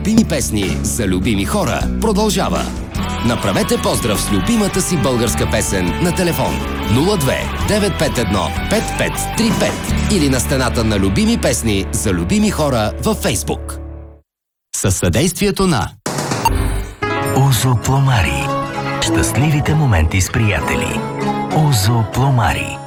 любими песни за любими хора продължава. Направете поздрав с любимата си българска песен на телефон 02 951 5535 или на стената на любими песни за любими хора във Фейсбук. Със съдействието на Озо Пломари. Щастливите моменти с приятели. Озо Пломари.